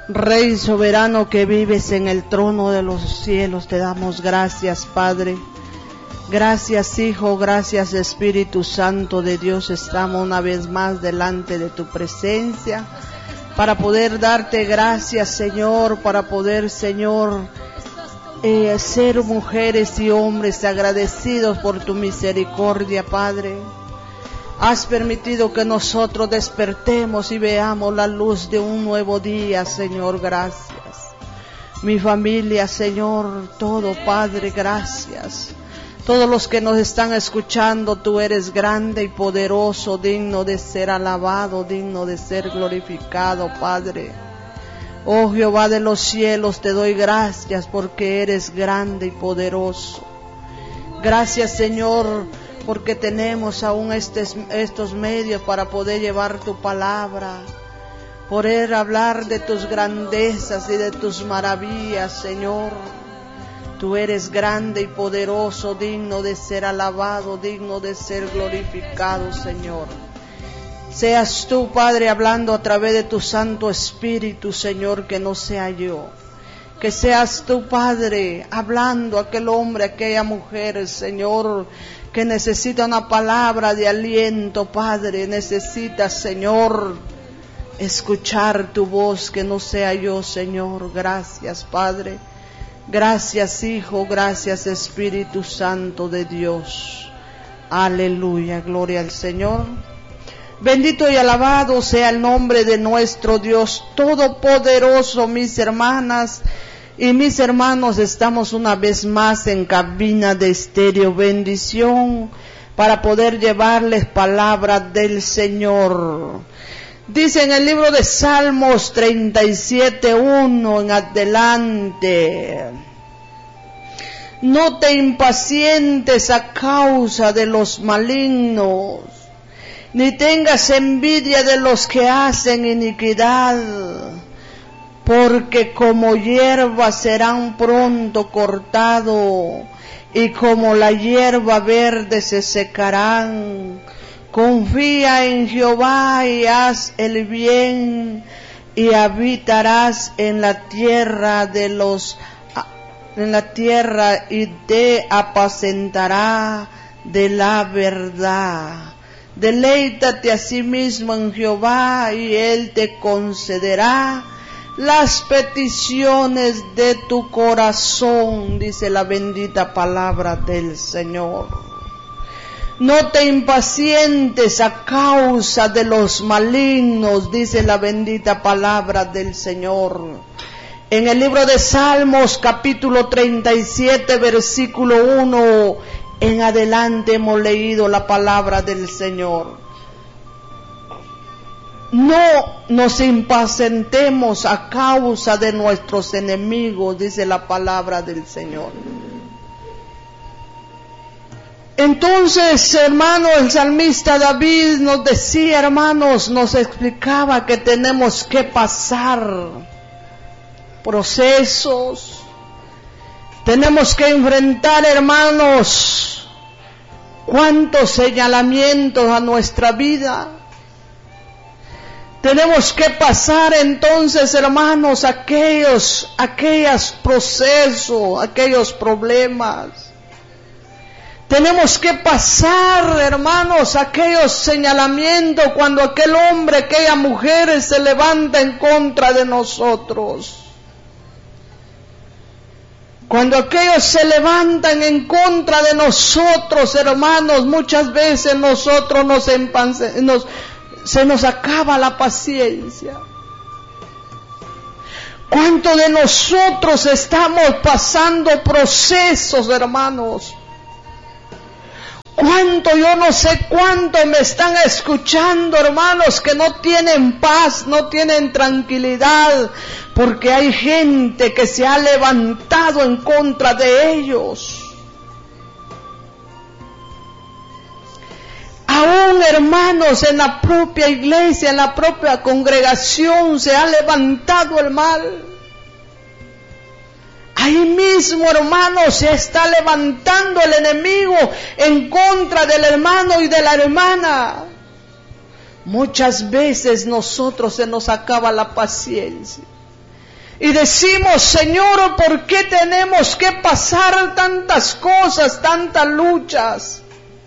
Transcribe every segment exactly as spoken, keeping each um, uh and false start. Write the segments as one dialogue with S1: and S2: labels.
S1: Rey soberano que vives en el trono de los cielos, te damos gracias, Padre. Gracias, Hijo, gracias, Espíritu Santo de Dios. Estamos una vez más delante de tu presencia para poder darte gracias, Señor, para poder, Señor, eh, ser mujeres y hombres agradecidos por tu misericordia, Padre. Has permitido que nosotros despertemos y veamos la luz de un nuevo día, Señor, gracias. Mi familia, Señor, todo, Padre, gracias. Todos los que nos están escuchando, tú eres grande y poderoso, digno de ser alabado, digno de ser glorificado, Padre. Oh Jehová de los cielos, te doy gracias porque eres grande y poderoso. Gracias, Señor, porque tenemos aún estes, estos medios para poder llevar tu palabra, poder hablar de tus grandezas y de tus maravillas, Señor. Tú eres grande y poderoso, digno de ser alabado, digno de ser glorificado, Señor. Seas tú, Padre, hablando a través de tu Santo Espíritu, Señor, que no sea yo. Que seas tú, Padre, hablando a aquel hombre, a aquella mujer, Señor, que necesita una palabra de aliento, Padre. Necesita, Señor, escuchar tu voz, que no sea yo, Señor. Gracias, Padre. Gracias, Hijo, gracias, Espíritu Santo de Dios. Aleluya, gloria al Señor. Bendito y alabado sea el nombre de nuestro Dios Todopoderoso, mis hermanas y mis hermanos. Estamos una vez más en cabina de estéreo bendición para poder llevarles palabra del Señor. Dice en el libro de Salmos treinta y siete, uno en adelante: no te impacientes a causa de los malignos, ni tengas envidia de los que hacen iniquidad, porque como hierba serán pronto cortados, y como la hierba verde se secarán. Confía en Jehová y haz el bien, y habitarás en la tierra de los en la tierra y te apacentará de la verdad. Deleítate a sí mismo en Jehová y él te concederá las peticiones de tu corazón, dice la bendita palabra del Señor. No te impacientes a causa de los malignos, dice la bendita palabra del Señor. En el libro de Salmos, capítulo treinta y siete, versículo uno en adelante, hemos leído la palabra del Señor. No nos impacientemos a causa de nuestros enemigos, dice la palabra del Señor. Entonces, hermano, el salmista David nos decía, hermanos, nos explicaba que tenemos que pasar procesos, tenemos que enfrentar, hermanos, cuántos señalamientos a nuestra vida. Tenemos que pasar entonces, hermanos, aquellos, aquellos procesos, aquellos problemas. Tenemos que pasar, hermanos, aquellos señalamientos cuando aquel hombre, aquella mujer se levanta en contra de nosotros. Cuando aquellos se levantan en contra de nosotros, hermanos, muchas veces nosotros nos, empanse, nos se nos acaba la paciencia. ¿Cuántos de nosotros estamos pasando procesos, hermanos? ¿Cuánto, yo no sé cuánto me están escuchando, hermanos, que no tienen paz, no tienen tranquilidad, porque hay gente que se ha levantado en contra de ellos? Aún, hermanos, en la propia iglesia, en la propia congregación se ha levantado el mal. Ahí mismo, hermanos, se está levantando el enemigo en contra del hermano y de la hermana. Muchas veces nosotros se nos acaba la paciencia. Y decimos, Señor, ¿por qué tenemos que pasar tantas cosas, tantas luchas?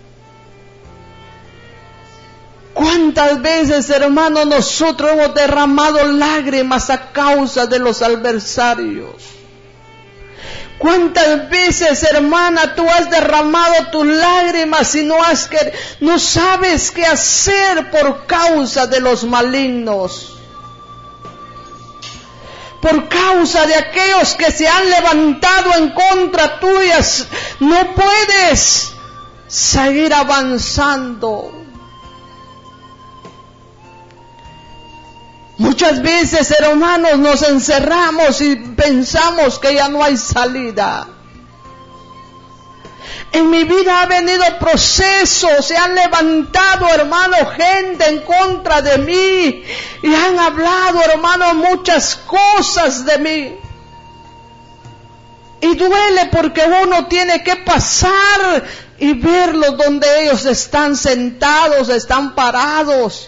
S1: ¿Cuántas veces, hermano, nosotros hemos derramado lágrimas a causa de los adversarios? ¿Cuántas veces, hermana, tú has derramado tus lágrimas y no, has que, no sabes qué hacer por causa de los malignos? Por causa de aquellos que se han levantado en contra tuyas, no puedes seguir avanzando. Muchas veces, hermanos, nos encerramos y pensamos que ya no hay salida. En mi vida ha venido procesos, se han levantado, hermano, gente en contra de mí y han hablado, hermano, muchas cosas de mí. Y duele porque uno tiene que pasar y verlos donde ellos están sentados, están parados.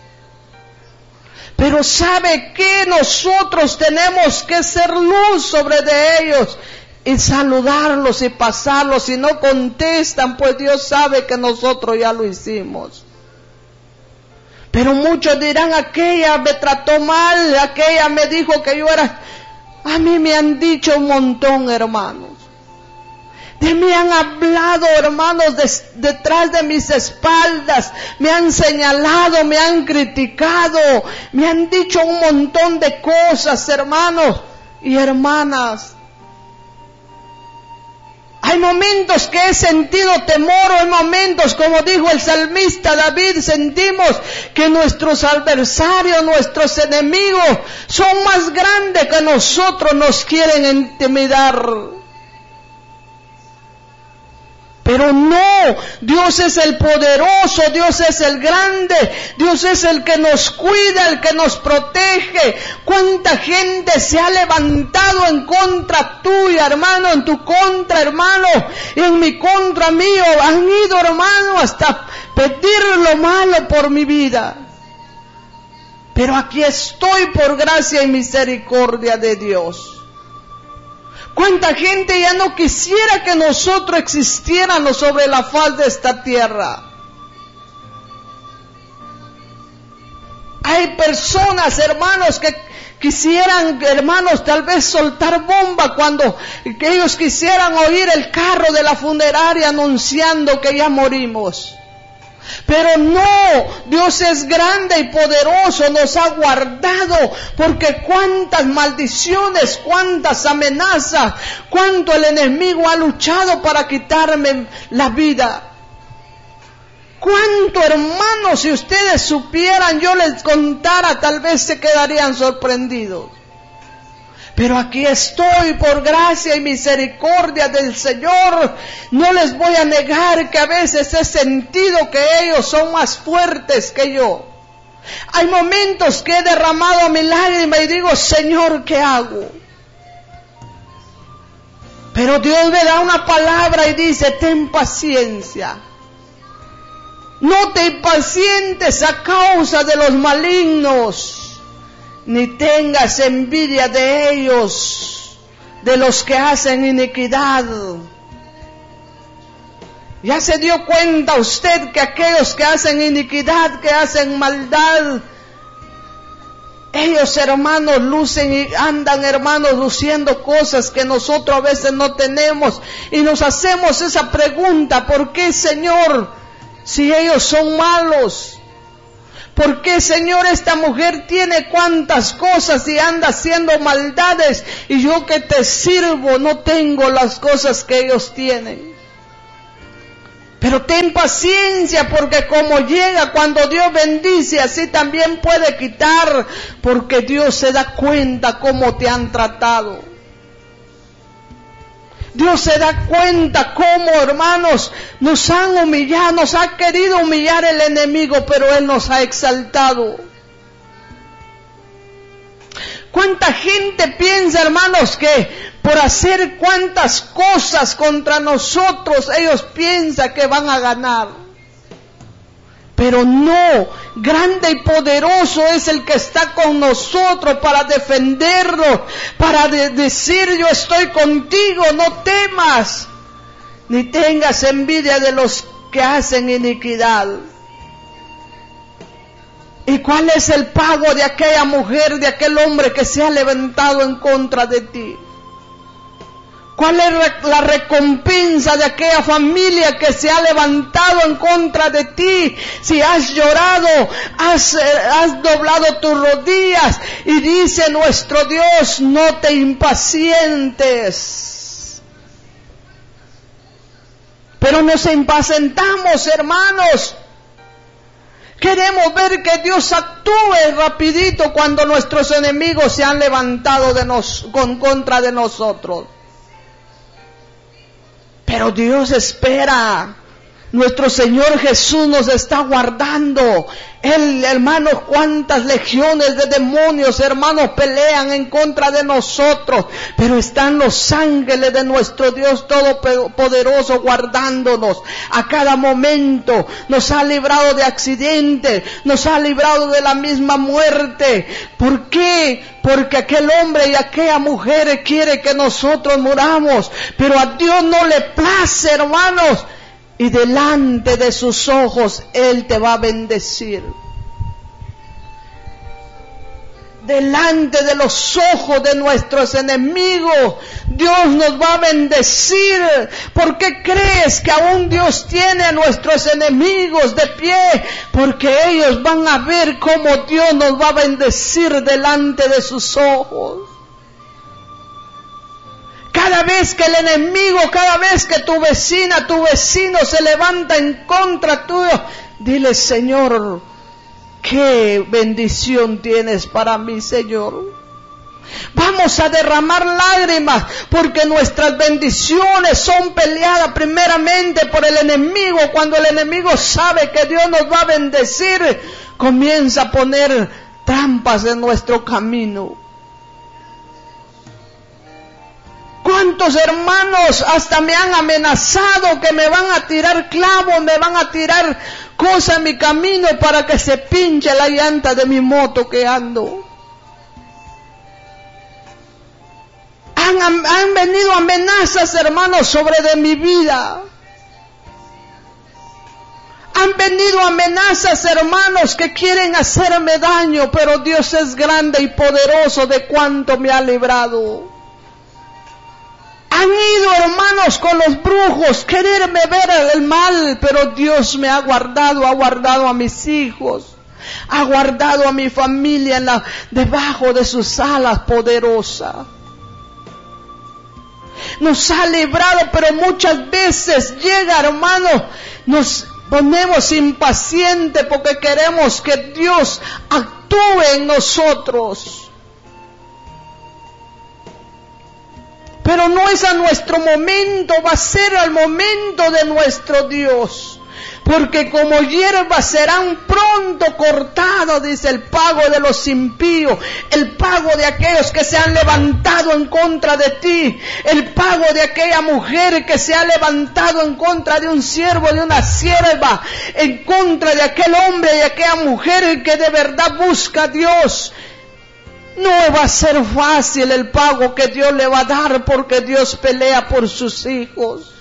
S1: Pero ¿sabe qué? Nosotros tenemos que ser luz sobre de ellos y saludarlos y pasarlos. Si no contestan, pues Dios sabe que nosotros ya lo hicimos. Pero muchos dirán, aquella me trató mal, aquella me dijo que yo era... A mí me han dicho un montón, hermanos. De mí han hablado, hermanos, de, detrás de mis espaldas. Me han señalado, me han criticado, me han dicho un montón de cosas, hermanos y hermanas. Hay momentos que he sentido temor, hay momentos, como dijo el salmista David, sentimos que nuestros adversarios, nuestros enemigos, son más grandes que nosotros, nos quieren intimidar. Pero no, Dios es el poderoso, Dios es el grande, Dios es el que nos cuida, el que nos protege. ¿Cuánta gente se ha levantado en contra tuya, hermano, en tu contra, hermano, y en mi contra mío? Han ido, hermano, hasta pedir lo malo por mi vida. Pero aquí estoy por gracia y misericordia de Dios. ¿Cuánta gente ya no quisiera que nosotros existiéramos sobre la faz de esta tierra? Hay personas, hermanos, que quisieran, hermanos, tal vez soltar bomba cuando que ellos quisieran oír el carro de la funeraria anunciando que ya morimos. Pero no, Dios es grande y poderoso, nos ha guardado, porque cuántas maldiciones, cuántas amenazas, cuánto el enemigo ha luchado para quitarme la vida. Cuánto, hermanos, si ustedes supieran, yo les contara, tal vez se quedarían sorprendidos. Pero aquí estoy por gracia y misericordia del Señor. No les voy a negar que a veces he sentido que ellos son más fuertes que yo. Hay momentos que he derramado mi lágrima y digo, Señor, ¿qué hago? Pero Dios me da una palabra y dice, ten paciencia. No te impacientes a causa de los malignos, ni tengas envidia de ellos, de los que hacen iniquidad. ¿Ya se dio cuenta usted que aquellos que hacen iniquidad, que hacen maldad, ellos, hermanos, lucen y andan, hermanos, luciendo cosas que nosotros a veces no tenemos? Y nos hacemos esa pregunta, ¿por qué, Señor, si ellos son malos? ¿Por qué, Señor, esta mujer tiene cuantas cosas y anda haciendo maldades y yo que te sirvo no tengo las cosas que ellos tienen? Pero ten paciencia, porque como llega cuando Dios bendice, así también puede quitar, porque Dios se da cuenta cómo te han tratado. Dios se da cuenta cómo, hermanos, nos han humillado, nos ha querido humillar el enemigo, pero Él nos ha exaltado. ¿Cuánta gente piensa, hermanos, que por hacer cuantas cosas contra nosotros, ellos piensan que van a ganar? Pero no, grande y poderoso es el que está con nosotros para defendernos, para de- decir yo estoy contigo, no temas, ni tengas envidia de los que hacen iniquidad. ¿Y cuál es el pago de aquella mujer, de aquel hombre que se ha levantado en contra de ti? ¿Cuál es la recompensa de aquella familia que se ha levantado en contra de ti? Si has llorado, has, has doblado tus rodillas y dice nuestro Dios, no te impacientes. Pero nos impacientamos, hermanos. Queremos ver que Dios actúe rapidito cuando nuestros enemigos se han levantado de nos, con contra de nosotros. Pero Dios espera. Nuestro Señor Jesús nos está guardando. Él, hermanos, cuántas legiones de demonios, hermanos, pelean en contra de nosotros. Pero están los ángeles de nuestro Dios Todopoderoso guardándonos a cada momento. Nos ha librado de accidentes, nos ha librado de la misma muerte. ¿Por qué? Porque aquel hombre y aquella mujer quiere que nosotros muramos. Pero a Dios no le place, hermanos. Y delante de sus ojos Él te va a bendecir. Delante de los ojos de nuestros enemigos, Dios nos va a bendecir. ¿Por qué crees que aún Dios tiene a nuestros enemigos de pie? Porque ellos van a ver cómo Dios nos va a bendecir delante de sus ojos. Cada vez que el enemigo, cada vez que tu vecina, tu vecino se levanta en contra tuyo, dile, Señor, qué bendición tienes para mí, Señor. Vamos a derramar lágrimas porque nuestras bendiciones son peleadas primeramente por el enemigo. Cuando el enemigo sabe que Dios nos va a bendecir, comienza a poner trampas en nuestro camino. ¿Cuántos hermanos hasta me han amenazado que me van a tirar clavos, me van a tirar cosas en mi camino para que se pinche la llanta de mi moto que ando? Han, han venido amenazas, hermanos, sobre de mi vida. Han venido amenazas, hermanos, que quieren hacerme daño, pero Dios es grande y poderoso de cuánto me ha librado. Han ido, hermanos, con los brujos, quererme ver el mal, pero Dios me ha guardado, ha guardado a mis hijos, ha guardado a mi familia en la, debajo de sus alas poderosas. Nos ha librado, pero muchas veces llega, hermanos, nos ponemos impacientes porque queremos que Dios actúe en nosotros. Pero no es a nuestro momento, va a ser al momento de nuestro Dios. Porque como hierbas serán pronto cortados, dice el pago de los impíos, el pago de aquellos que se han levantado en contra de ti, el pago de aquella mujer que se ha levantado en contra de un siervo, de una sierva, en contra de aquel hombre y aquella mujer que de verdad busca a Dios. No va a ser fácil el pago que Dios le va a dar porque Dios pelea por sus hijos.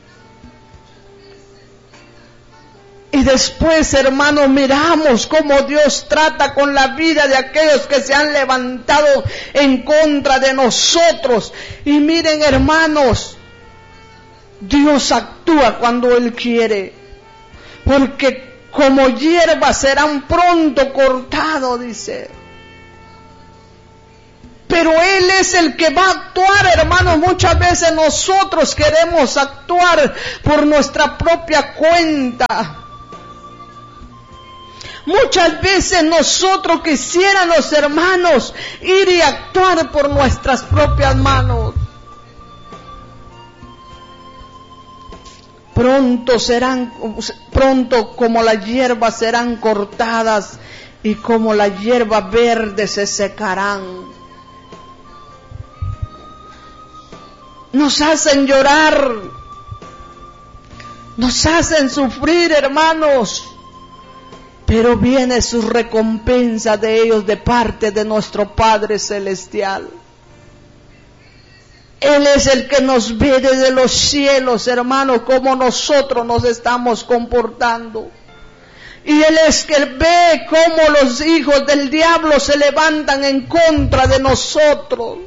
S1: Y después, hermanos, miramos cómo Dios trata con la vida de aquellos que se han levantado en contra de nosotros. Y miren, hermanos, Dios actúa cuando Él quiere. Porque como hierbas serán pronto cortados, dice. Pero Él es el que va a actuar, hermanos. Muchas veces nosotros queremos actuar por nuestra propia cuenta. Muchas veces nosotros quisiéramos, hermanos, ir y actuar por nuestras propias manos. Pronto serán, pronto como las hierbas serán cortadas y como la hierba verde se secarán. Nos hacen llorar, nos hacen sufrir, hermanos. pero viene su recompensa de ellos de parte de nuestro Padre Celestial. Él es el que nos ve desde los cielos, hermano, cómo nosotros nos estamos comportando. Y Él es que ve cómo los hijos del diablo se levantan en contra de nosotros.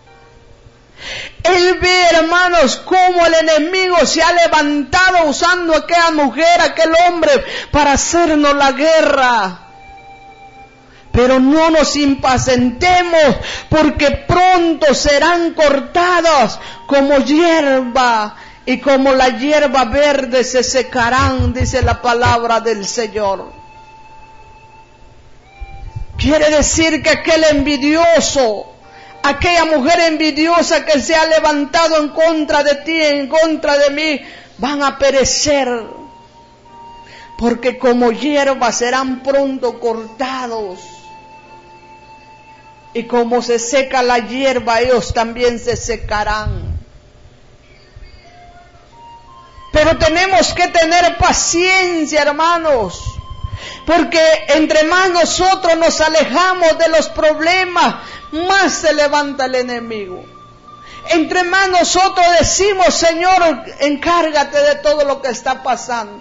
S1: Él ve, hermanos, cómo el enemigo se ha levantado usando a aquella mujer, aquel hombre, para hacernos la guerra. Pero no nos impacientemos, porque pronto serán cortados como hierba, y como la hierba verde se secarán, dice la palabra del Señor. Quiere decir que aquel envidioso, aquella mujer envidiosa que se ha levantado en contra de ti, en contra de mí, van a perecer, porque como hierba serán pronto cortados. Y como se seca la hierba, ellos también se secarán. Pero tenemos que tener paciencia, hermanos, porque entre más nosotros nos alejamos de los problemas, más se levanta el enemigo. Entre más nosotros decimos, Señor, encárgate de todo lo que está pasando.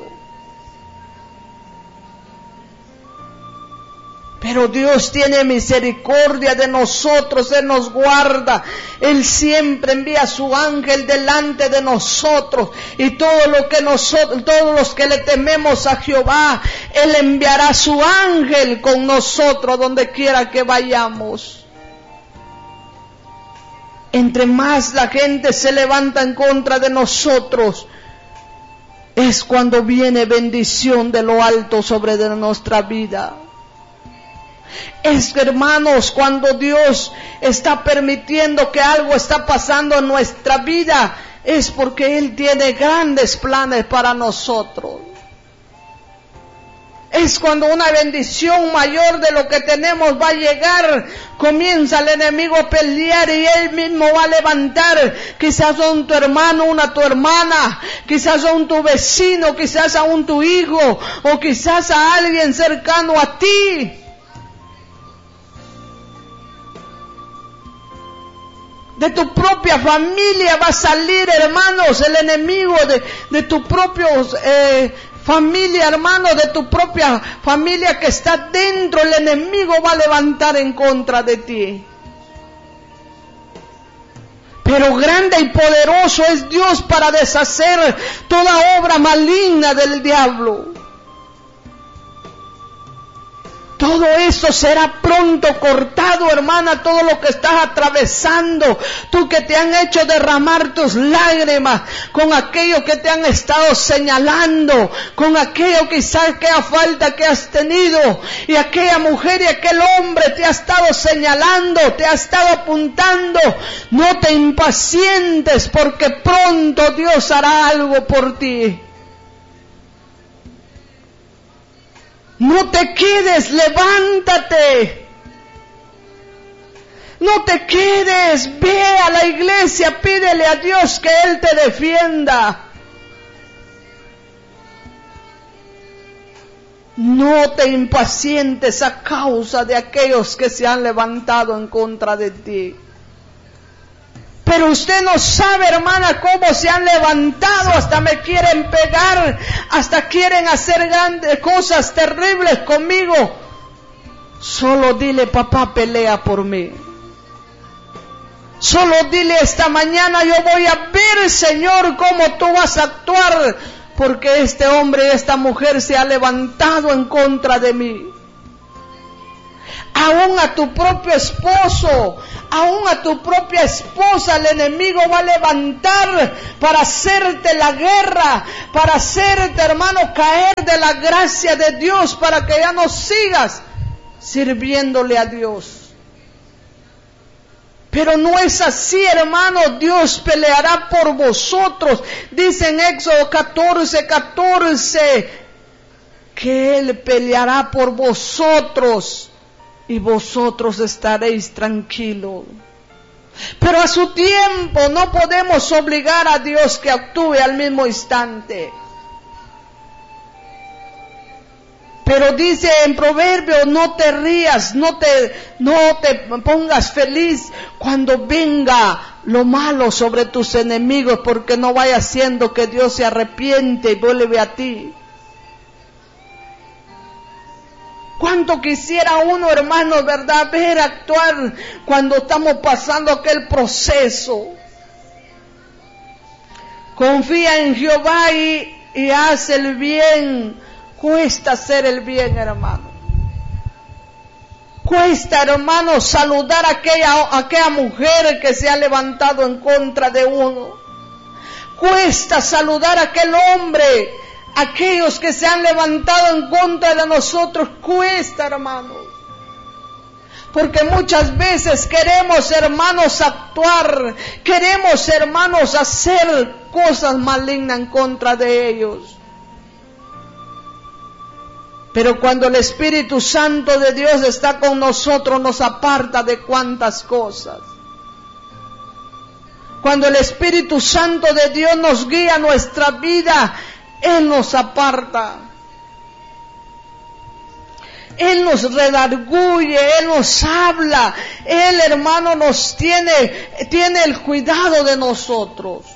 S1: Pero Dios tiene misericordia de nosotros, Él nos guarda, Él siempre envía su ángel delante de nosotros, y todo lo que nosotros, todos los que le tememos a Jehová, Él enviará su ángel con nosotros donde quiera que vayamos. Entre más la gente se levanta en contra de nosotros, es cuando viene bendición de lo alto sobre de nuestra vida. Es que, hermanos, cuando Dios está permitiendo que algo está pasando en nuestra vida, es porque Él tiene grandes planes para nosotros. Es cuando una bendición mayor de lo que tenemos va a llegar, comienza el enemigo a pelear y él mismo va a levantar, quizás a un tu hermano, una tu hermana, quizás a un tu vecino, quizás a un tu hijo, o quizás a alguien cercano a ti. De tu propia familia va a salir, hermanos, el enemigo de, de tu propia eh, familia, hermano, de tu propia familia que está dentro, el enemigo va a levantar en contra de ti. Pero grande y poderoso es Dios para deshacer toda obra maligna del diablo. Todo eso será pronto cortado, hermana, todo lo que estás atravesando, tú que te han hecho derramar tus lágrimas, con aquello que te han estado señalando, con aquello quizás que a falta que has tenido, y aquella mujer y aquel hombre te ha estado señalando, te ha estado apuntando. No te impacientes, porque pronto Dios hará algo por ti. No te quedes, levántate. No te quedes, ve a la iglesia, pídele a Dios que Él te defienda. No te impacientes a causa de aquellos que se han levantado en contra de ti. Pero usted no sabe, hermana, cómo se han levantado, hasta me quieren pegar, hasta quieren hacer grandes cosas terribles conmigo. Solo dile, papá, pelea por mí. Solo dile, esta mañana yo voy a ver, Señor, cómo tú vas a actuar, porque este hombre y esta mujer se ha levantado en contra de mí. Aún a tu propio esposo, aún a tu propia esposa, el enemigo va a levantar para hacerte la guerra, para hacerte, hermano, caer de la gracia de Dios, para que ya no sigas sirviéndole a Dios. Pero no es así, hermano. Dios peleará por vosotros. Dice en Éxodo catorce, catorce, que Él peleará por vosotros y vosotros estaréis tranquilos. Pero a su tiempo no podemos obligar a Dios que actúe al mismo instante. Pero dice en Proverbios, no te rías, no te, no te pongas feliz cuando venga lo malo sobre tus enemigos, porque no vaya siendo que Dios se arrepiente y vuelve a ti. Cuánto quisiera uno, hermano, verdad, ver actuar cuando estamos pasando aquel proceso. Confía en Jehová y, y haz el bien. Cuesta hacer el bien, hermano. Cuesta, hermano, saludar a aquella, a aquella mujer que se ha levantado en contra de uno. Cuesta saludar a aquel hombre, aquellos que se han levantado en contra de nosotros. Cuesta, hermano. Porque muchas veces queremos, hermanos, actuar, queremos, hermanos, hacer cosas malignas en contra de ellos. Pero cuando el Espíritu Santo de Dios está con nosotros, nos aparta de cuantas cosas. Cuando el Espíritu Santo de Dios nos guía nuestra vida, Él nos aparta. Él nos redarguye, Él nos habla. Él, hermano, nos tiene, tiene el cuidado de nosotros.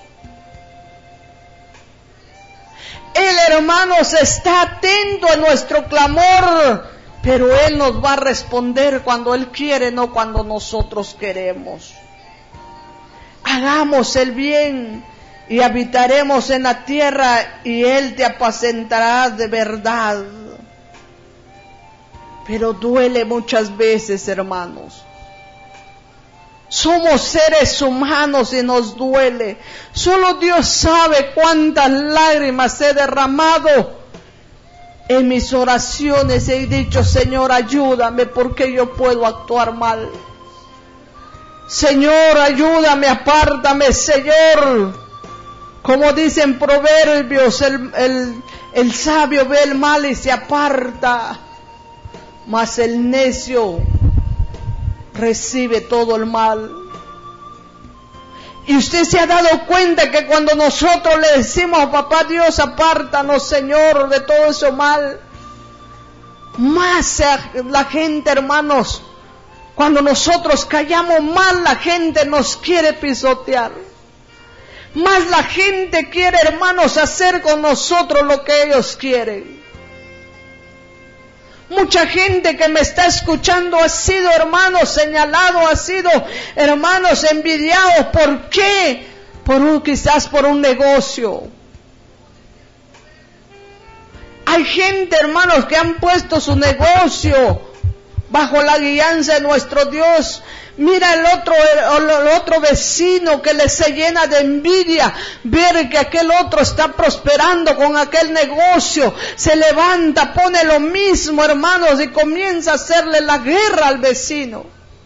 S1: Él, hermanos, está atento a nuestro clamor, pero Él nos va a responder cuando Él quiere, no cuando nosotros queremos. Hagamos el bien y habitaremos en la tierra y Él te apacentará de verdad. Pero duele muchas veces, hermanos. Somos seres humanos y nos duele. Solo Dios sabe cuántas lágrimas he derramado en mis oraciones. He dicho, Señor, ayúdame porque yo puedo actuar mal. Señor, ayúdame, apártame, Señor. Como dicen Proverbios, el, el, el sabio ve el mal y se aparta, mas el necio recibe todo el mal. Y usted se ha dado cuenta que cuando nosotros le decimos, papá Dios, apártanos, Señor, de todo ese mal, más la gente, hermanos, cuando nosotros callamos, más la gente nos quiere pisotear. Más la gente quiere, hermanos, hacer con nosotros lo que ellos quieren. Mucha gente que me está escuchando ha sido, hermanos, señalado, ha sido, hermanos, envidiado. ¿Por qué? Por un, quizás por un negocio. Hay gente, hermanos, que han puesto su negocio bajo la guianza de nuestro Dios. Mira el otro, el, el otro vecino que le se llena de envidia, ver que aquel otro está prosperando con aquel negocio, se levanta, pone lo mismo, hermanos, y comienza a hacerle la guerra al vecino.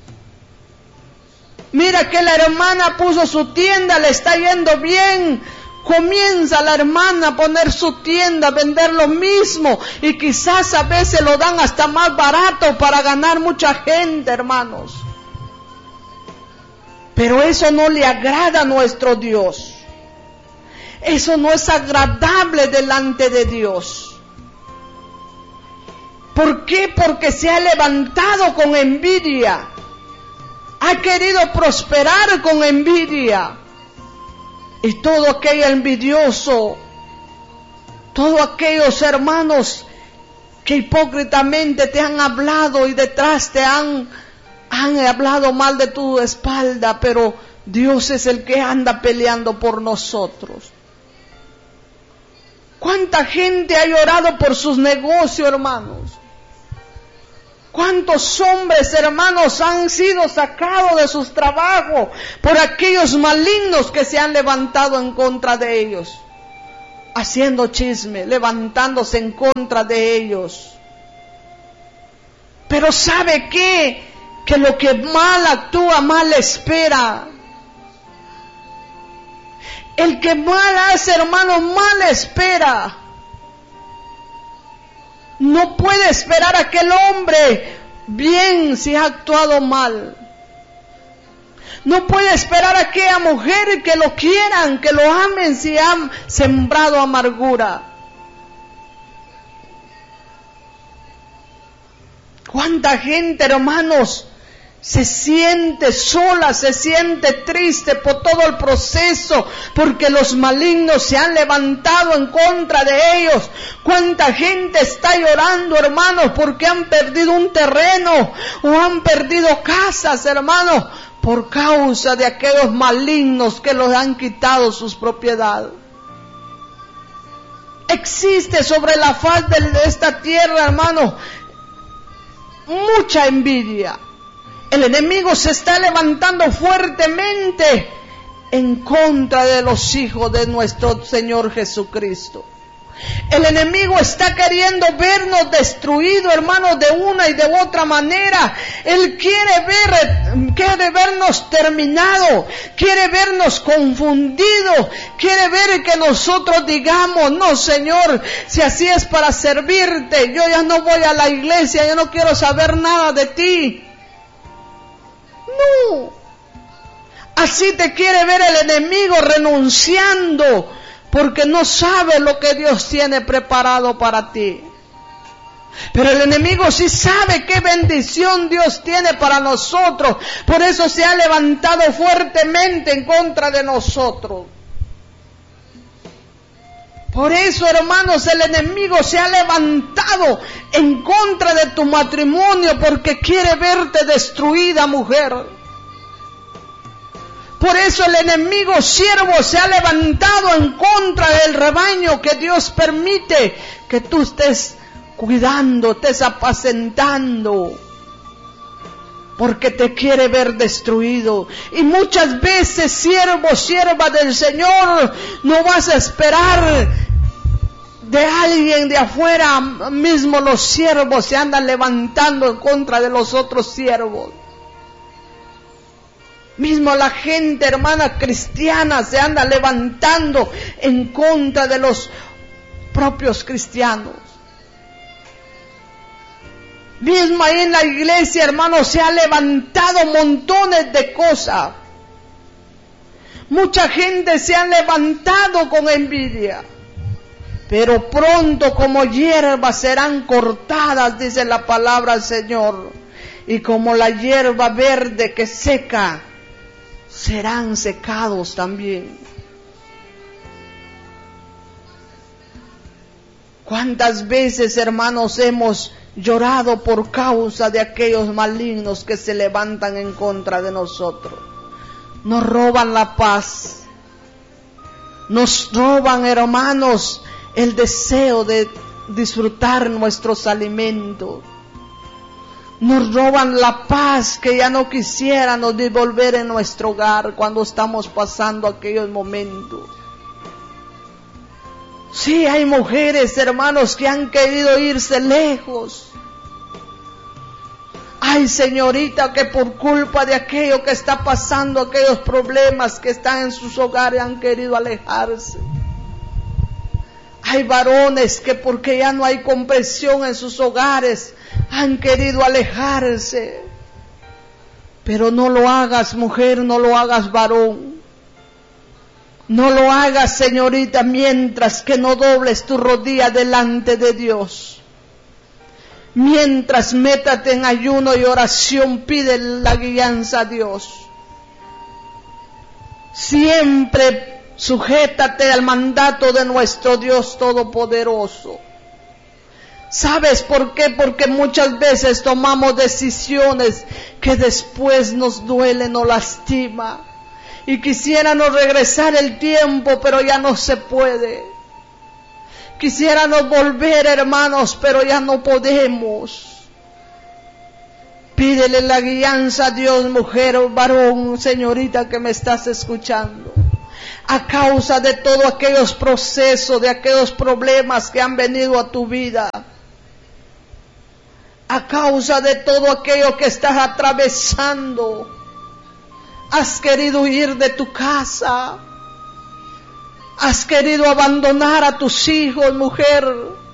S1: Mira que la hermana puso su tienda, le está yendo bien, comienza la hermana a poner su tienda, a vender lo mismo, y quizás a veces lo dan hasta más barato para ganar mucha gente, hermanos. Pero eso no le agrada a nuestro Dios. Eso no es agradable delante de Dios. ¿Por qué? Porque se ha levantado con envidia. Ha querido prosperar con envidia. Y todo aquello envidioso, todos aquellos hermanos que hipócritamente te han hablado y detrás te han Han hablado mal de tu espalda, pero Dios es el que anda peleando por nosotros. ¿Cuánta gente ha llorado por sus negocios, hermanos? ¿Cuántos hombres, hermanos, han sido sacados de sus trabajos por aquellos malignos que se han levantado en contra de ellos? Haciendo chisme, levantándose en contra de ellos. Pero ¿sabe qué? Que lo que mal actúa, mal espera. El que mal hace, hermano, mal espera. No puede esperar a aquel hombre bien si ha actuado mal. No puede esperar a aquella mujer que lo quieran, que lo amen si han sembrado amargura. ¿Cuánta gente, hermanos, se siente sola, se siente triste por todo el proceso, porque los malignos se han levantado en contra de ellos? ¿Cuánta gente está llorando, hermanos, porque han perdido un terreno o han perdido casas, hermanos, por causa de aquellos malignos que los han quitado sus propiedades? Existe sobre la faz de esta tierra, hermanos, mucha envidia. El enemigo se está levantando fuertemente en contra de los hijos de nuestro Señor Jesucristo. El enemigo está queriendo vernos destruidos, hermanos, de una y de otra manera. Él quiere ver, quiere vernos terminados, quiere vernos confundidos, quiere ver que nosotros digamos: no, Señor, si así es para servirte, yo ya no voy a la iglesia, yo no quiero saber nada de ti. No, así te quiere ver el enemigo, renunciando, porque no sabe lo que Dios tiene preparado para ti. Pero el enemigo sí sabe qué bendición Dios tiene para nosotros. Por eso se ha levantado fuertemente en contra de nosotros. Por eso, hermanos, el enemigo se ha levantado en contra de tu matrimonio, porque quiere verte destruida, mujer. Por eso el enemigo siervo se ha levantado en contra del rebaño que Dios permite que tú estés cuidando, estés apacentando, porque te quiere ver destruido. Y muchas veces, siervo, sierva del Señor, no vas a esperar de alguien de afuera. Mismo los siervos se andan levantando en contra de los otros siervos. Mismo la gente, hermana cristiana, se anda levantando en contra de los propios cristianos. Mismo ahí en la iglesia, hermanos, se ha levantado montones de cosas. Mucha gente se ha levantado con envidia. Pero pronto como hierbas serán cortadas, dice la palabra del Señor. Y como la hierba verde que seca, serán secados también. ¿Cuántas veces, hermanos, hemos llorado por causa de aquellos malignos que se levantan en contra de nosotros? Nos roban la paz, nos roban, hermanos, el deseo de disfrutar nuestros alimentos, nos roban la paz que ya no quisiéramos devolver en nuestro hogar cuando estamos pasando aquellos momentos. Sí, hay mujeres, hermanos, que han querido irse lejos. Ay, señorita, que por culpa de aquello que está pasando, aquellos problemas que están en sus hogares, han querido alejarse. Hay varones que porque ya no hay comprensión en sus hogares, han querido alejarse. Pero no lo hagas, mujer, no lo hagas, varón. No lo hagas, señorita, mientras que no dobles tu rodilla delante de Dios. Mientras métate en ayuno y oración, pide la guianza a Dios. Siempre sujétate al mandato de nuestro Dios Todopoderoso. ¿Sabes por qué? Porque muchas veces tomamos decisiones que después nos duelen o lastima. Y quisiéramos regresar el tiempo, pero ya no se puede. Quisiéramos volver, hermanos, pero ya no podemos. Pídele la guianza a Dios, mujer o varón, señorita que me estás escuchando. A causa de todos aquellos procesos, de aquellos problemas que han venido a tu vida. A causa de todo aquello que estás atravesando. Has querido huir de tu casa. Has querido abandonar a tus hijos, mujer.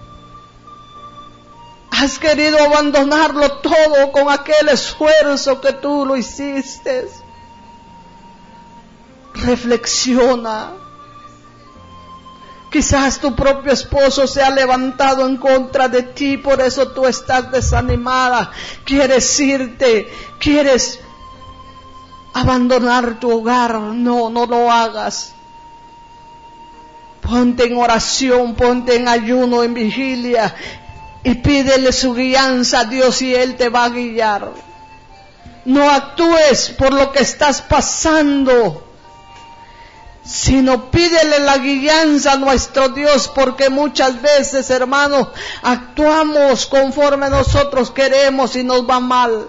S1: Has querido abandonarlo todo con aquel esfuerzo que tú lo hiciste. Reflexiona. Quizás tu propio esposo se ha levantado en contra de ti, por eso tú estás desanimada. Quieres irte, quieres abandonar tu hogar. No, no lo hagas. Ponte en oración, ponte en ayuno, en vigilia y pídele su guianza a Dios y Él te va a guiar. No actúes por lo que estás pasando, sino pídele la guianza a nuestro Dios, porque muchas veces, hermanos, actuamos conforme nosotros queremos y nos va mal.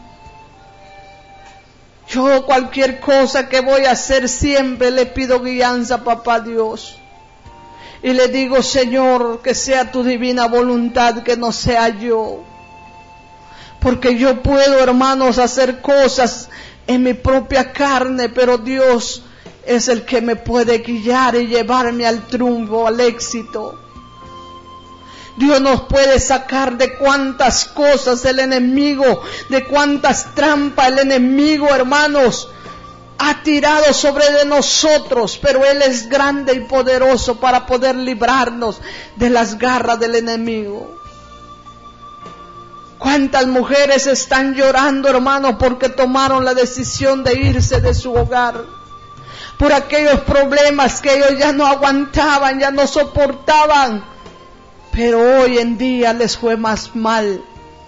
S1: Yo cualquier cosa que voy a hacer siempre le pido guianza a Papá Dios. Y le digo, Señor, que sea tu divina voluntad, que no sea yo. Porque yo puedo, hermanos, hacer cosas en mi propia carne, pero Dios es el que me puede guiar y llevarme al triunfo, al éxito. Dios nos puede sacar de cuántas cosas el enemigo, de cuántas trampas el enemigo, hermanos, ha tirado sobre de nosotros, pero Él es grande y poderoso para poder librarnos de las garras del enemigo. ¿Cuántas mujeres están llorando, hermanos, porque tomaron la decisión de irse de su hogar? Por aquellos problemas que ellos ya no aguantaban, ya no soportaban, pero hoy en día les fue más mal.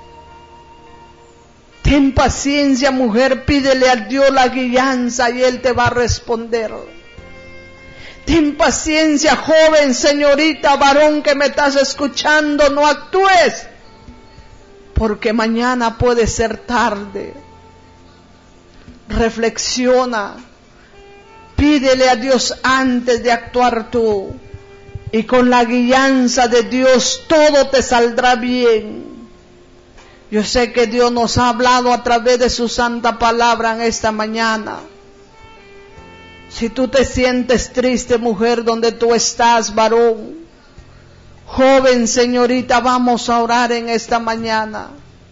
S1: Ten paciencia, mujer, pídele a Dios la guianza y Él te va a responder. Ten paciencia, joven, señorita, varón que me estás escuchando, no actúes, porque mañana puede ser tarde. Reflexiona, pídele a Dios antes de actuar tú, y con la guianza de Dios todo te saldrá bien. Yo sé que Dios nos ha hablado a través de su santa palabra en esta mañana. Si tú te sientes triste, mujer, donde tú estás, varón, joven, señorita, vamos a orar en esta mañana.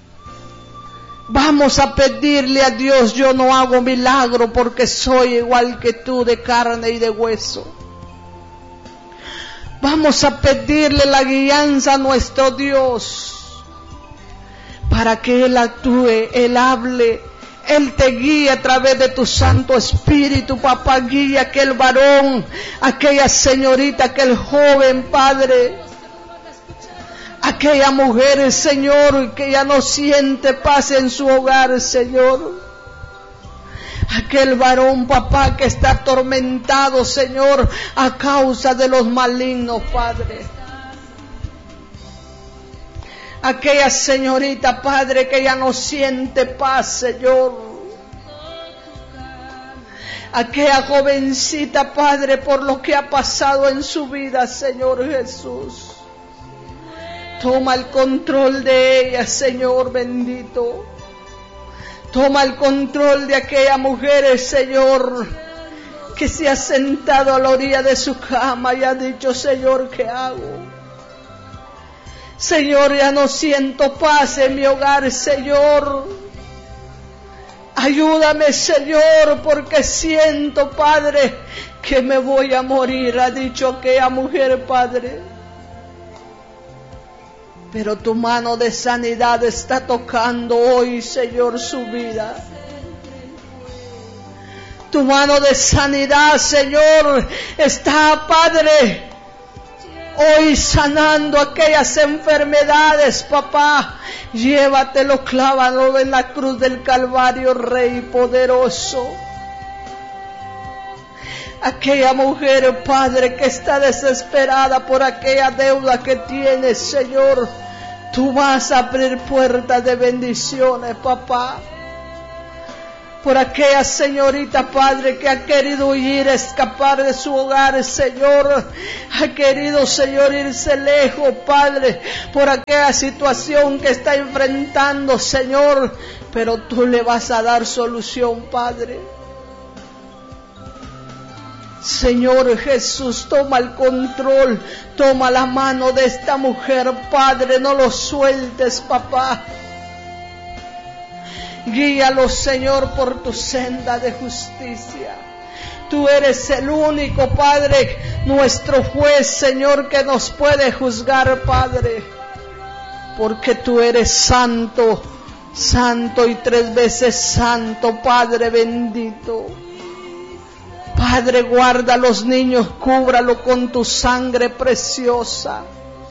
S1: Vamos a pedirle a Dios. Yo no hago milagro porque soy igual que tú, de carne y de hueso. Vamos a pedirle la guianza a nuestro Dios, para que Él actúe, Él hable, Él te guíe a través de tu Santo Espíritu. Papá, guía a aquel varón, aquella señorita, aquel joven, Padre, aquella mujer, Señor, que ya no siente paz en su hogar, Señor. Aquel varón, papá, que está atormentado, Señor, a causa de los malignos, Padre. Aquella señorita, Padre, que ya no siente paz, Señor. Aquella jovencita, Padre, por lo que ha pasado en su vida, Señor Jesús. Toma el control de ella, Señor bendito. Toma el control de aquella mujer, Señor, que se ha sentado a la orilla de su cama y ha dicho, Señor, ¿qué hago? Señor, ya no siento paz en mi hogar, Señor. Ayúdame, Señor, porque siento, Padre, que me voy a morir, ha dicho aquella mujer, Padre. Pero tu mano de sanidad está tocando hoy, Señor, su vida. Tu mano de sanidad, Señor, está, Padre, hoy sanando aquellas enfermedades, papá. Llévatelo, clávalo en la cruz del Calvario, Rey poderoso. Aquella mujer, Padre, que está desesperada por aquella deuda que tiene, Señor, tú vas a abrir puertas de bendiciones, papá. Por aquella señorita, Padre, que ha querido huir, escapar de su hogar, Señor, ha querido, Señor, irse lejos, Padre, por aquella situación que está enfrentando, Señor, pero tú le vas a dar solución, Padre. Señor Jesús, toma el control, toma la mano de esta mujer, Padre, no lo sueltes, papá. Guíalo, Señor, por tu senda de justicia. Tú eres el único, Padre, nuestro juez, Señor, que nos puede juzgar, Padre. Porque tú eres santo, santo y tres veces santo, Padre bendito. Padre, guarda a los niños, cúbralo con tu sangre preciosa.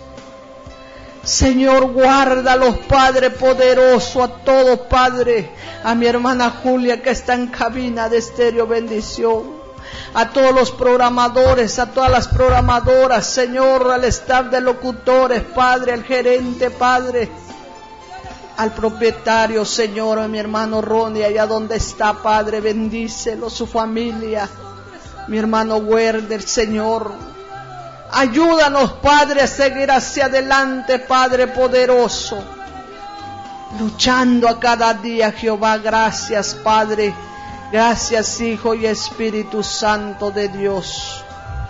S1: Señor, guárdalos, Padre poderoso, a todos, Padre, a mi hermana Julia que está en cabina de Estéreo Bendición, a todos los programadores, a todas las programadoras, Señor, al staff de locutores, Padre, al gerente, Padre, al propietario, Señor, a mi hermano Ronnie, allá donde está, Padre, bendícelo, su familia, mi hermano Werner, Señor. Ayúdanos, Padre, a seguir hacia adelante, Padre poderoso, luchando a cada día, Jehová. Gracias, Padre. Gracias, Hijo y Espíritu Santo de Dios.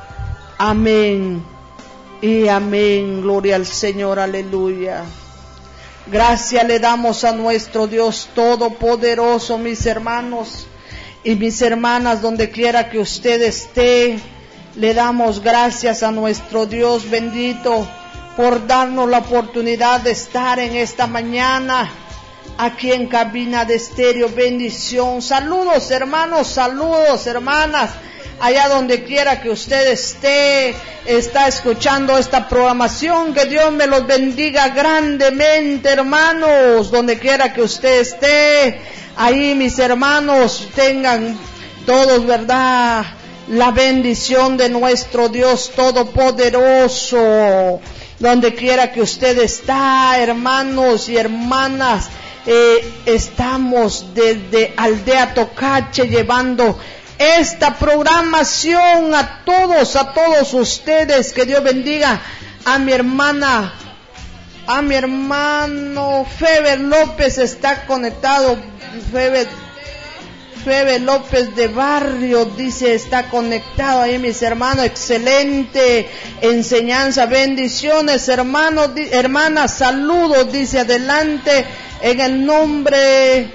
S1: Amén y amén. Gloria al Señor, aleluya. Gracias le damos a nuestro Dios Todopoderoso, mis hermanos y mis hermanas, donde quiera que usted esté. Le damos gracias a nuestro Dios bendito por darnos la oportunidad de estar en esta mañana aquí en cabina de Estéreo Bendición. Saludos, hermanos, saludos, hermanas, allá donde quiera que usted esté, está escuchando esta programación. Que Dios me los bendiga grandemente, hermanos, donde quiera que usted esté. Ahí, mis hermanos, tengan todos, ¿verdad?, la bendición de nuestro Dios Todopoderoso. Donde quiera que usted está, hermanos y hermanas, eh, estamos desde Aldea Tocache llevando esta programación a todos, a todos ustedes. Que Dios bendiga a mi hermana, a mi hermano Feber López, está conectado. Feber Febe López de Barrio, dice, está conectado ahí, mis hermanos. Excelente enseñanza, bendiciones, hermanos, di, hermanas, saludos, dice, adelante en el nombre,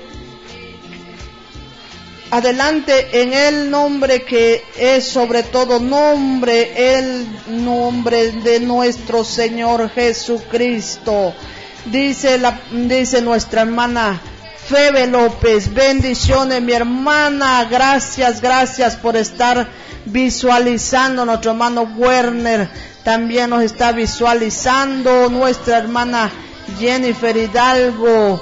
S1: adelante en el nombre que es sobre todo nombre, el nombre de nuestro Señor Jesucristo. Dice la, dice nuestra hermana Febe López, bendiciones, mi hermana, gracias, gracias por estar visualizando. Nuestro hermano Werner también nos está visualizando. Nuestra hermana Jennifer Hidalgo,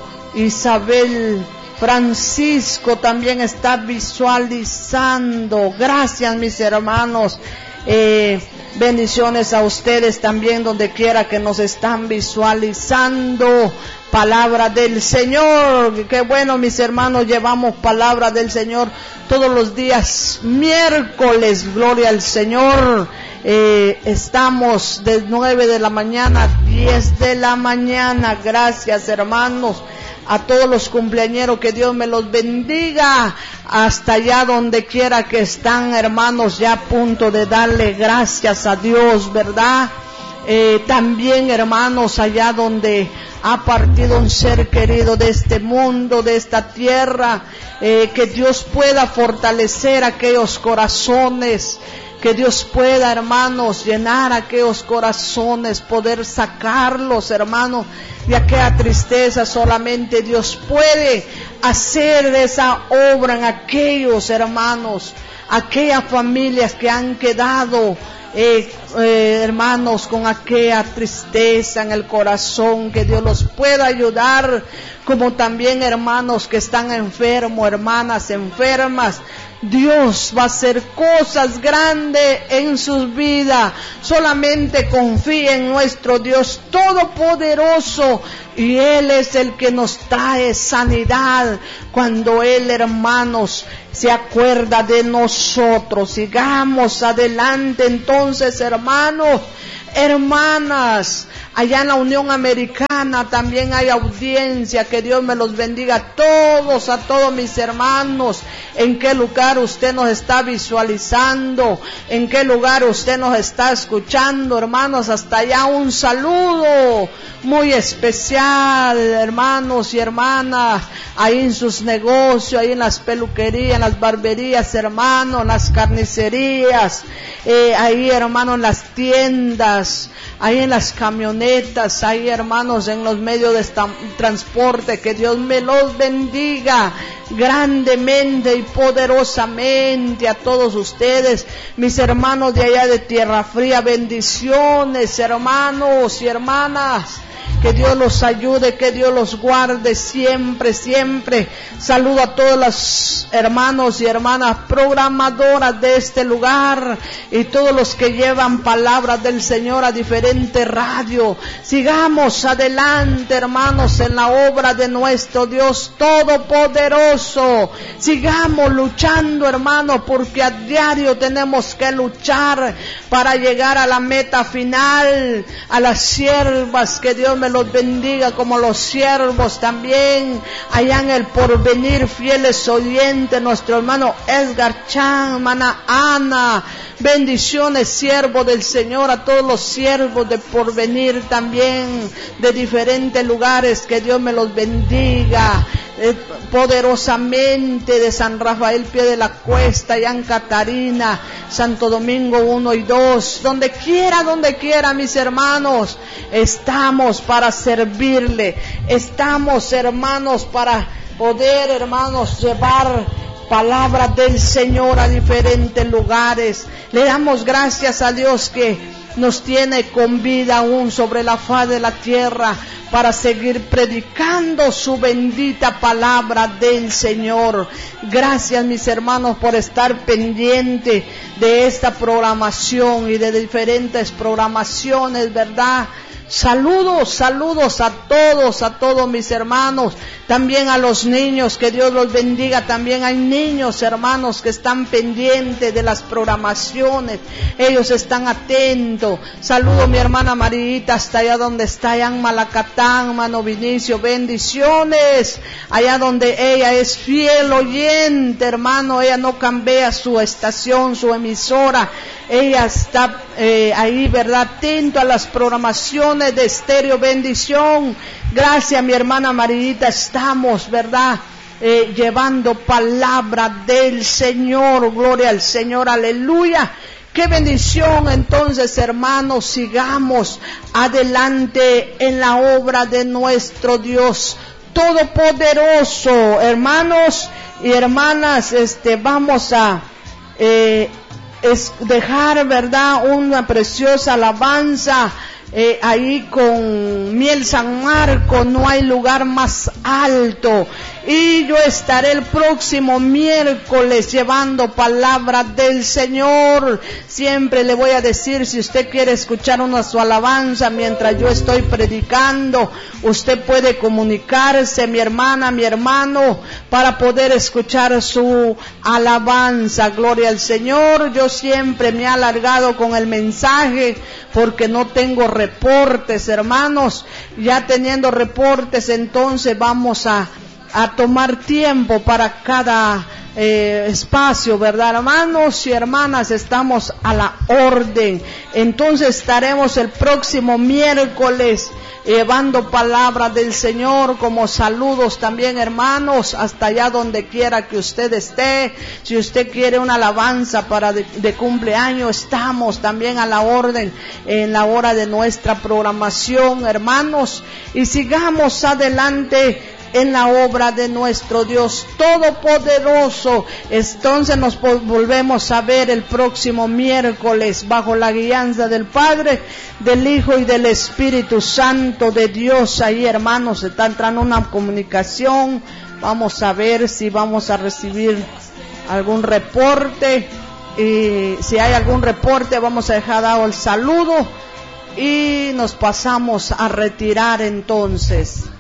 S1: Isabel Francisco también está visualizando. Gracias, mis hermanos. Eh, bendiciones a ustedes también, donde quiera que nos están visualizando. Palabra del Señor. Qué bueno, mis hermanos, llevamos palabra del Señor todos los días miércoles. Gloria al Señor. Eh, estamos de nueve de la mañana a diez de la mañana. Gracias, hermanos, a todos los cumpleañeros, que Dios me los bendiga hasta allá donde quiera que están, hermanos, ya a punto de darle gracias a Dios, ¿verdad? Eh, también, hermanos, allá donde ha partido un ser querido de este mundo, de esta tierra, eh, que Dios pueda fortalecer aquellos corazones, que Dios pueda, hermanos, llenar aquellos corazones, poder sacarlos, hermanos, de aquella tristeza. Solamente Dios puede hacer esa obra en aquellos, hermanos, aquellas familias que han quedado, eh, eh, hermanos, con aquella tristeza en el corazón. Que Dios los pueda ayudar, como también hermanos que están enfermos, hermanas enfermas. Dios va a hacer cosas grandes en sus vidas. Solamente confía en nuestro Dios Todopoderoso, y Él es el que nos trae sanidad. Cuando Él, hermanos, se acuerda de nosotros. Sigamos adelante entonces, hermanos. hermanas, allá en la Unión Americana también hay audiencia, que Dios me los bendiga a todos, a todos mis hermanos. En qué lugar usted nos está visualizando, en qué lugar usted nos está escuchando, hermanos, hasta allá un saludo muy especial, hermanos y hermanas, ahí en sus negocios, ahí en las peluquerías, en las barberías, hermanos, en las carnicerías, eh, ahí, hermanos, en las tiendas, ahí en las camionetas, ahí, hermanos, en los medios de transporte. Que Dios me los bendiga grandemente y poderosamente a todos ustedes, mis hermanos de allá de Tierra Fría. Bendiciones, hermanos y hermanas. Que Dios los ayude, que Dios los guarde siempre, siempre. Saludo a todos los hermanos y hermanas programadoras de este lugar y todos los que llevan palabras del Señor a diferentes radios. Sigamos adelante, hermanos, en la obra de nuestro Dios Todopoderoso. Sigamos luchando, hermanos, porque a diario tenemos que luchar para llegar a la meta final. A las siervas, que Dios me los bendiga, como los siervos también, allá en el Porvenir, fieles oyentes, nuestro hermano Edgar Chan, hermana Ana. Bendiciones, siervos del Señor, a todos los siervos de Porvenir también, de diferentes lugares, que Dios me los bendiga eh, poderosamente, de San Rafael Pie de la Cuesta, allá en Catarina, Santo Domingo uno y dos, donde quiera, donde quiera, mis hermanos, estamos para servirle, estamos, hermanos, para poder, hermanos, llevar palabras del Señor a diferentes lugares. Le damos gracias a Dios que nos tiene con vida aún sobre la faz de la tierra para seguir predicando su bendita palabra del Señor. Gracias, mis hermanos, por estar pendiente de esta programación y de diferentes programaciones, ¿verdad? Saludos, saludos a todos, a todos mis hermanos, también a los niños, que Dios los bendiga. También hay niños, hermanos, que están pendientes de las programaciones, ellos están atentos. Saludo a mi hermana Marita, hasta allá donde está, allá en Malacatán, hermano Vinicio, bendiciones, allá donde ella es fiel oyente, hermano, ella no cambia su estación, su emisora, ella está eh, ahí, ¿verdad?, atento a las programaciones de Estéreo Bendición. Gracias, mi hermana Maridita, estamos, ¿verdad?, eh, llevando palabra del Señor. Gloria al Señor, aleluya. Qué bendición. Entonces, hermanos, sigamos adelante en la obra de nuestro Dios Todopoderoso. Hermanos y hermanas, este, vamos a eh, es dejar, ¿verdad?, una preciosa alabanza eh, ahí con Miel San Marco, no hay lugar más alto. Y yo estaré el próximo miércoles llevando palabra del Señor. Siempre le voy a decir, si usted quiere escuchar una su alabanza mientras yo estoy predicando, usted puede comunicarse, mi hermana, mi hermano, para poder escuchar su alabanza. Gloria al Señor. Yo siempre me he alargado con el mensaje porque no tengo reportes, hermanos. Ya teniendo reportes, entonces vamos a a tomar tiempo para cada eh, espacio, ¿verdad, hermanos y hermanas? Estamos a la orden. Entonces estaremos el próximo miércoles llevando palabra del Señor, como saludos también, hermanos, hasta allá donde quiera que usted esté. Si usted quiere una alabanza para de, de cumpleaños, estamos también a la orden en la hora de nuestra programación, hermanos, y sigamos adelante en la obra de nuestro Dios Todopoderoso. Entonces nos volvemos a ver el próximo miércoles bajo la guianza del Padre, del Hijo y del Espíritu Santo de Dios. Ahí, hermanos, está entrando una comunicación. Vamos a ver si vamos a recibir algún reporte. Y si hay algún reporte, vamos a dejar dado el saludo y nos pasamos a retirar entonces.